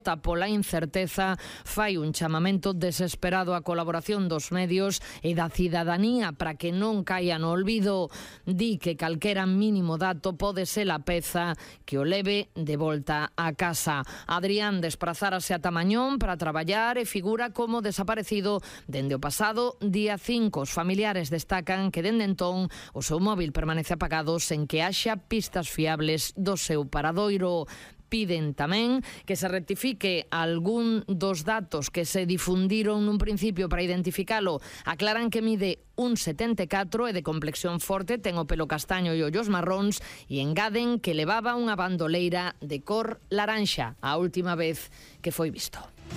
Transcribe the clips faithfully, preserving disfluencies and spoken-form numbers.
Pola incerteza, fai un chamamento desesperado á colaboración dos medios e da cidadanía para que non caia no olvido. Di que calquera mínimo dato pode ser a peza que o leve de volta a casa. Adrián desprazárase a Tamañón para traballar e figura como desaparecido dende o pasado día cinco. Os familiares destacan que dende entón o seu móvil permanece apagado sen que haxa pistas fiables do seu paradoiro. Piden tamén que se rectifique algún dos datos que se difundiron nun principio para identificalo. Aclaran que mide un setenta e catro e de complexión forte, ten o pelo castaño e ollos marróns, e engaden que levaba unha bandoleira de cor laranxa a última vez que foi visto.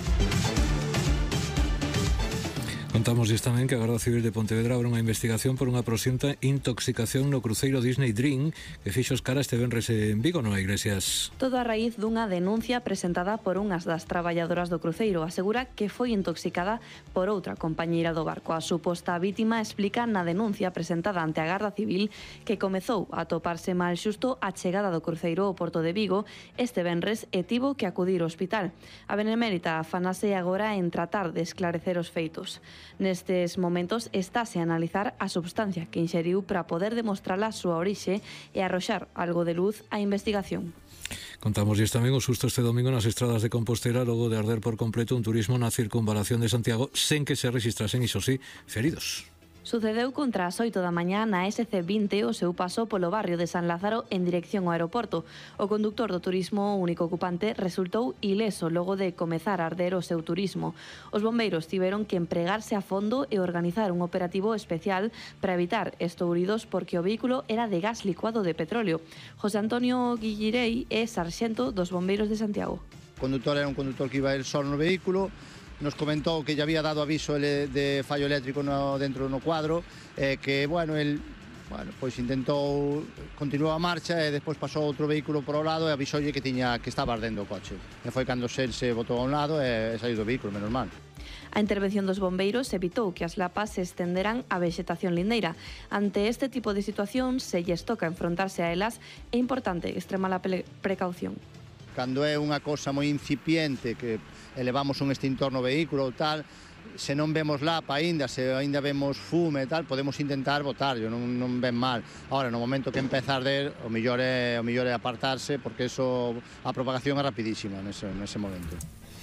Contámosles tamén que a Garda Civil de Pontevedra abre unha investigación por unha proxenta intoxicación no cruceiro Disney Dream que fixo os cara este venres en Vigo, non, Iglesias? Todo a raíz dunha denuncia presentada por unhas das traballadoras do cruceiro. Asegura que foi intoxicada por outra compañeira do barco. A suposta vítima explica na denuncia presentada ante a Garda Civil que comezou a toparse mal xusto a chegada do cruceiro ao Porto de Vigo este venres e tivo que acudir ao hospital. A Benemérita afanase agora en tratar de esclarecer os feitos. Nestes momentos estáse a analizar a substancia que inxeriu para poder demostrala a súa orixe e arroxar algo de luz á investigación. Contámosles tamén o susto este domingo nas estradas de Compostela logo de arder por completo un turismo na circunvalación de Santiago sen que se registrasen, iso sí, feridos. Sucedeu contra as oito da mañá na ese ce vinte o seu paso polo barrio de San Lázaro en dirección ao aeroporto. O conductor do turismo único ocupante resultou ileso logo de comezar a arder o seu turismo. Os bombeiros tiveron que empregarse a fondo e organizar un operativo especial para evitar estouridos porque o vehículo era de gas licuado de petróleo. José Antonio Guillirei é sarxento dos bombeiros de Santiago. O conductor era un conductor que iba a ir solo no vehículo. Nos comentou que lle había dado aviso de fallo eléctrico no, dentro no cuadro, eh, que, bueno, el bueno, pois intentou continuar a marcha e despois pasou outro vehículo por ao lado e avisoulle que tiña que estaba ardendo o coche. E foi cando se, se botou a un lado e saiu do vehículo, menos mal. A intervención dos bombeiros evitou que as lapas se estenderan á vexetación lindeira. Ante este tipo de situación, se lles toca enfrontarse a elas, é importante extremar a precaución. Cando é unha cosa moi incipiente que elevamos un extintor no vehículo ou tal, se non vemos lapa aínda, se aínda vemos fume e tal, podemos intentar botarlo, non, non ven mal. Ahora, no momento que empeza a arder, o mellor é, o mellor é apartarse, porque eso, a propagación é rapidísima nese, nese momento.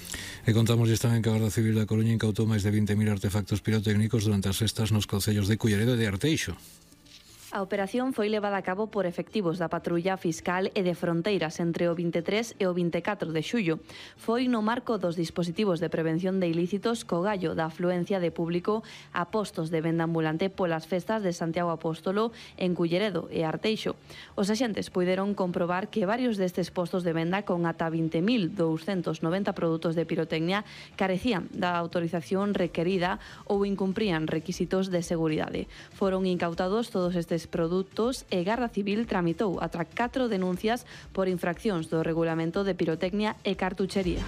E contámosles tamén que a Garda Civil da Coruña incautou máis de vinte mil artefactos pirotécnicos durante as festas nos concellos de Culleredo e de Arteixo. A operación foi levada a cabo por efectivos da Patrulla Fiscal e de Fronteiras entre o vinte e tres e o vinte e catro de xullo. Foi no marco dos dispositivos de prevención de ilícitos co gallo da afluencia de público a postos de venda ambulante polas festas de Santiago Apóstolo en Culleredo e Arteixo. Os axentes puideron comprobar que varios destes postos de venda con ata vinte mil douscentos noventa produtos de pirotecnia carecían da autorización requerida ou incumprían requisitos de seguridade. Foron incautados todos estes produtos e Garda Civil tramitou ata catro denuncias por infraccións do regulamento de pirotecnia e cartuchería.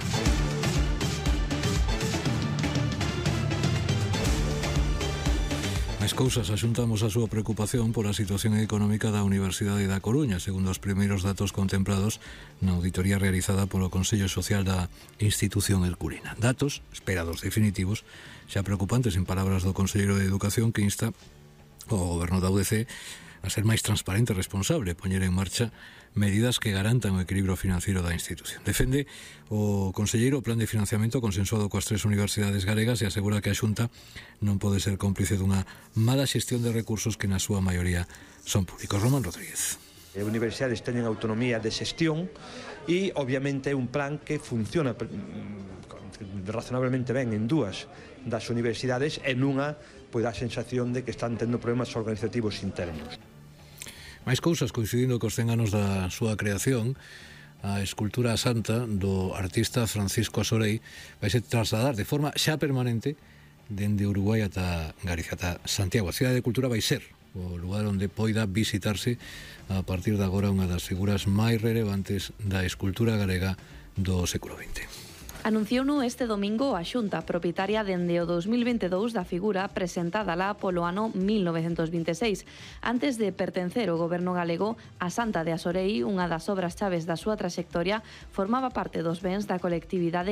Máis cousas, axuntamos a súa preocupación pola situación económica da Universidade da Coruña, segundo os primeiros datos contemplados na auditoría realizada polo Consello Social da institución herculina. Datos esperados definitivos, xa preocupantes en palabras do conselleiro de Educación que insta o goberno da U D C a ser máis transparente e responsable, poñer en marcha medidas que garantan o equilibrio financiero da institución. Defende o conselleiro o plan de financiamento consensuado coas tres universidades galegas e asegura que a Xunta non pode ser cómplice dunha mala xestión de recursos que na súa maioría son públicos. Román Rodríguez. As universidades teñen autonomía de xestión e, obviamente, é un plan que funciona razonablemente ben en dúas das universidades e nunha pois dá a sensación de que están tendo problemas organizativos internos. Máis cousas, coincidindo cos cen anos da súa creación, a escultura santa do artista Francisco Asorei vai se trasladar de forma xa permanente dende Uruguai ata Galicia, ata Santiago. A Cidade de Cultura vai ser o lugar onde poida visitarse a partir de agora unha das figuras máis relevantes da escultura galega do século vinte. Anunciouno este domingo a Xunta, propietaria dende o dos mil vinte e dous da figura presentada lá polo ano mil novecentos vinte e seis. Antes de pertencer ao goberno galego, a Santa de Asorei, unha das obras chaves da súa traxectoria, formaba parte dos bens da colectividade